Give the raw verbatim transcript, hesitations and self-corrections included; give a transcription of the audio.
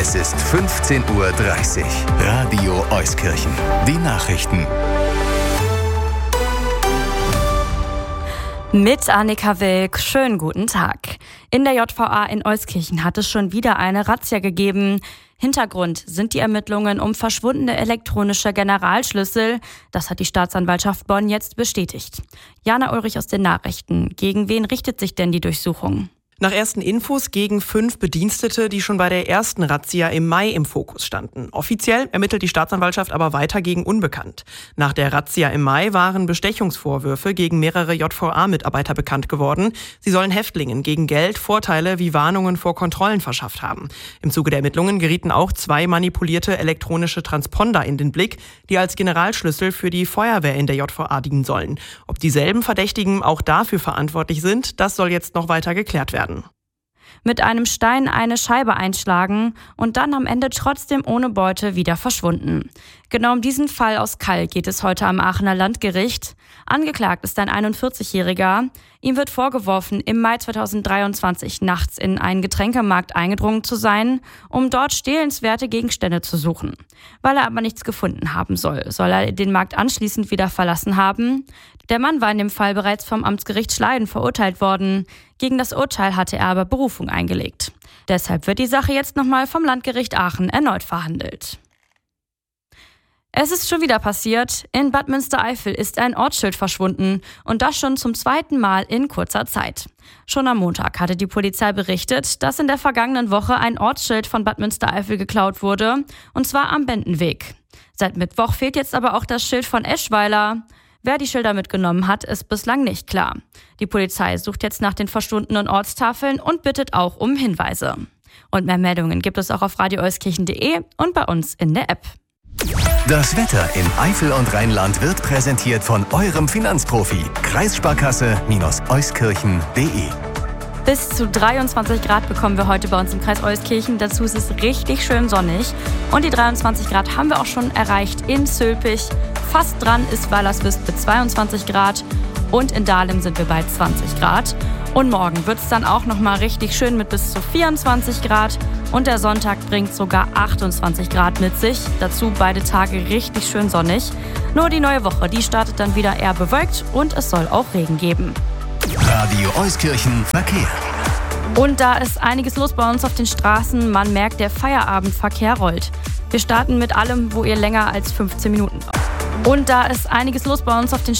Es ist fünfzehn Uhr dreißig. Radio Euskirchen. Die Nachrichten. Mit Annika Wilk, schönen guten Tag. In der J V A in Euskirchen hat es schon wieder eine Razzia gegeben. Hintergrund sind die Ermittlungen um verschwundene elektronische Generalschlüssel. Das hat die Staatsanwaltschaft Bonn jetzt bestätigt. Jana Ulrich aus den Nachrichten. Gegen wen richtet sich denn die Durchsuchung? Nach ersten Infos gegen fünf Bedienstete, die schon bei der ersten Razzia im Mai im Fokus standen. Offiziell ermittelt die Staatsanwaltschaft aber weiter gegen Unbekannt. Nach der Razzia im Mai waren Bestechungsvorwürfe gegen mehrere J V A-Mitarbeiter bekannt geworden. Sie sollen Häftlingen gegen Geld Vorteile wie Warnungen vor Kontrollen verschafft haben. Im Zuge der Ermittlungen gerieten auch zwei manipulierte elektronische Transponder in den Blick, die als Generalschlüssel für die Feuerwehr in der J V A dienen sollen. Ob dieselben Verdächtigen auch dafür verantwortlich sind, das soll jetzt noch weiter geklärt werden. Mit einem Stein eine Scheibe einschlagen und dann am Ende trotzdem ohne Beute wieder verschwunden. Genau um diesen Fall aus Kall geht es heute am Aachener Landgericht. Angeklagt ist ein einundvierzigjähriger. Ihm wird vorgeworfen, im Mai zweitausenddreiundzwanzig nachts in einen Getränkemarkt eingedrungen zu sein, um dort stehlenswerte Gegenstände zu suchen. Weil er aber nichts gefunden haben soll, soll er den Markt anschließend wieder verlassen haben. Der Mann war in dem Fall bereits vom Amtsgericht Schleiden verurteilt worden. Gegen das Urteil hatte er aber Berufung eingelegt. Deshalb wird die Sache jetzt nochmal vom Landgericht Aachen erneut verhandelt. Es ist schon wieder passiert. In Bad Münstereifel ist ein Ortsschild verschwunden und das schon zum zweiten Mal in kurzer Zeit. Schon am Montag hatte die Polizei berichtet, dass in der vergangenen Woche ein Ortsschild von Bad Münstereifel geklaut wurde, und zwar am Bendenweg. Seit Mittwoch fehlt jetzt aber auch das Schild von Eschweiler. Wer die Schilder mitgenommen hat, ist bislang nicht klar. Die Polizei sucht jetzt nach den verschwundenen Ortstafeln und bittet auch um Hinweise. Und mehr Meldungen gibt es auch auf radio euskirchen punkt de und bei uns in der App. Das Wetter in Eifel und Rheinland wird präsentiert von eurem Finanzprofi. Kreissparkasse-euskirchen punkt de. Bis zu dreiundzwanzig Grad bekommen wir heute bei uns im Kreis Euskirchen. Dazu ist es richtig schön sonnig. Und die dreiundzwanzig Grad haben wir auch schon erreicht in Zülpich. Fast dran ist Weilerswist mit zweiundzwanzig Grad. Und in Dahlem sind wir bei zwanzig Grad. Und morgen wird es dann auch nochmal richtig schön mit bis zu vierundzwanzig Grad. Und der Sonntag bringt sogar achtundzwanzig Grad mit sich. Dazu beide Tage richtig schön sonnig. Nur die neue Woche, die startet dann wieder eher bewölkt und es soll auch Regen geben. Radio Euskirchen Verkehr. Und da ist einiges los bei uns auf den Straßen. Man merkt, der Feierabendverkehr rollt. Wir starten mit allem, wo ihr länger als fünfzehn Minuten braucht. Und da ist einiges los bei uns auf den